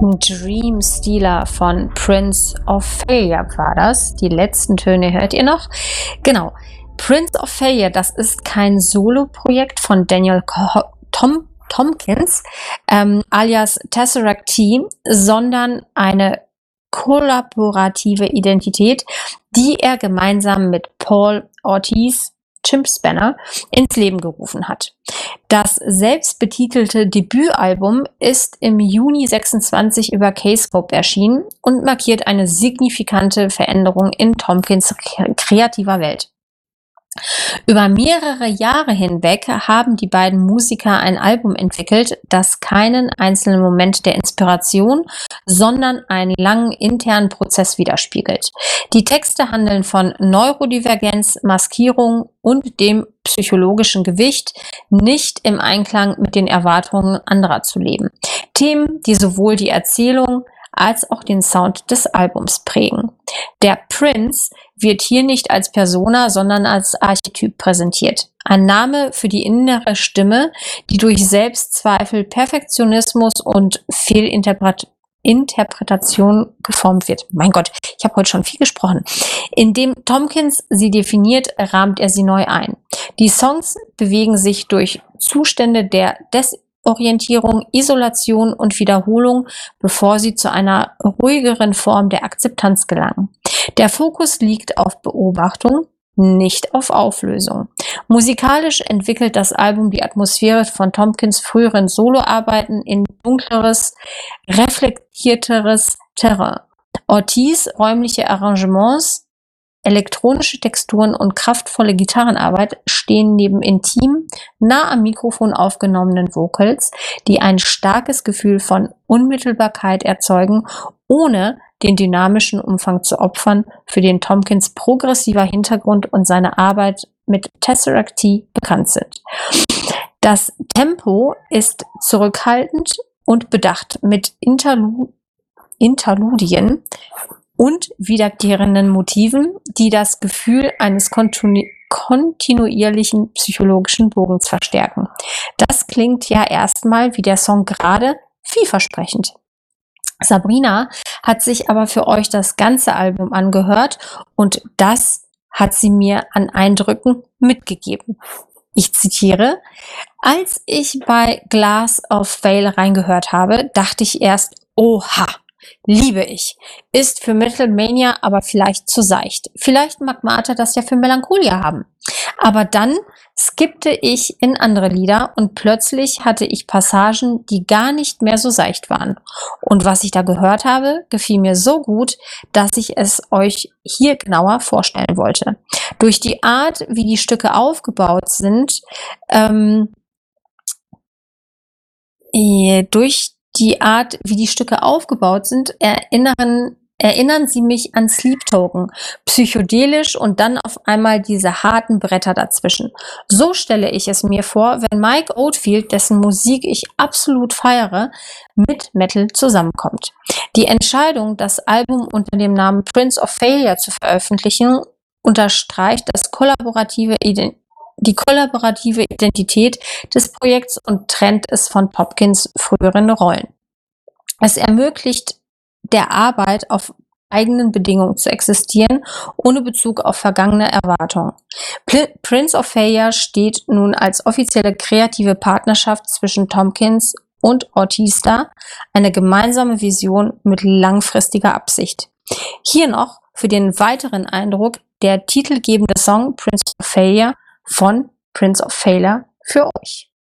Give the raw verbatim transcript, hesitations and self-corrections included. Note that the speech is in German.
Dream Stealer von Prince of Failure war das. Die letzten Töne hört ihr noch. Genau. Prince of Failure, das ist kein Solo-Projekt von Daniel Co- Tom Tompkins, ähm, alias Tesseract T, sondern eine kollaborative Identität, die er gemeinsam mit Paul Ortiz, Chimp Spanner, ins Leben gerufen hat. Das selbstbetitelte Debütalbum ist im Juni sechsundzwanzig über Kscope erschienen und markiert eine signifikante Veränderung in Tompkins kreativer Welt. Über mehrere Jahre hinweg haben die beiden Musiker ein Album entwickelt, das keinen einzelnen Moment der Inspiration, sondern einen langen internen Prozess widerspiegelt. Die Texte handeln von Neurodivergenz, Maskierung und dem psychologischen Gewicht, nicht im Einklang mit den Erwartungen anderer zu leben. Themen, die sowohl die Erzählung als auch den Sound des Albums prägen. Der Prince wird hier nicht als Persona, sondern als Archetyp präsentiert. Ein Name für die innere Stimme, die durch Selbstzweifel, Perfektionismus und Fehlinterpretation geformt wird. Mein Gott, ich habe heute schon viel gesprochen. Indem Tompkins sie definiert, rahmt er sie neu ein. Die Songs bewegen sich durch Zustände der Desorientierung, Isolation und Wiederholung, bevor sie zu einer ruhigeren Form der Akzeptanz gelangen. Der Fokus liegt auf Beobachtung, nicht auf Auflösung. Musikalisch entwickelt das Album die Atmosphäre von Tompkins früheren Soloarbeiten in dunkleres, reflektierteres Terrain. Ortiz räumliche Arrangements, elektronische Texturen und kraftvolle Gitarrenarbeit stehen neben intim, nah am Mikrofon aufgenommenen Vocals, die ein starkes Gefühl von Unmittelbarkeit erzeugen, ohne den dynamischen Umfang zu opfern, für den Tompkins progressiver Hintergrund und seine Arbeit mit Tesseract T bekannt sind. Das Tempo ist zurückhaltend und bedacht mit Interlu- Interludien und wiederkehrenden Motiven, die das Gefühl eines kontinu- kontinuierlichen psychologischen Bogens verstärken. Das klingt ja erstmal wie der Song gerade vielversprechend. Sabrina hat sich aber für euch das ganze Album angehört und das hat sie mir an Eindrücken mitgegeben. Ich zitiere: Als ich bei Glass of Fail reingehört habe, dachte ich erst, oha, liebe ich. Ist für Metal Mania aber vielleicht zu seicht. Vielleicht mag Martha das ja für Melancholia haben. Aber dann skippte ich in andere Lieder und plötzlich hatte ich Passagen, die gar nicht mehr so seicht waren. Und was ich da gehört habe, gefiel mir so gut, dass ich es euch hier genauer vorstellen wollte. Durch die Art, wie die Stücke aufgebaut sind, ähm, äh, durch die Art, wie die Stücke aufgebaut sind, erinnern, erinnern sie mich an Sleep Token. Psychedelisch und dann auf einmal diese harten Bretter dazwischen. So stelle ich es mir vor, wenn Mike Oldfield, dessen Musik ich absolut feiere, mit Metal zusammenkommt. Die Entscheidung, das Album unter dem Namen Prince of Failure zu veröffentlichen, unterstreicht das kollaborative Ident die kollaborative Identität des Projekts und trennt es von Tompkins früheren Rollen. Es ermöglicht der Arbeit auf eigenen Bedingungen zu existieren, ohne Bezug auf vergangene Erwartungen. Pl- Prince of Failure steht nun als offizielle kreative Partnerschaft zwischen Tompkins und Ortiz da, eine gemeinsame Vision mit langfristiger Absicht. Hier noch für den weiteren Eindruck der titelgebende Song Prince of Failure von Prince of Failure für euch.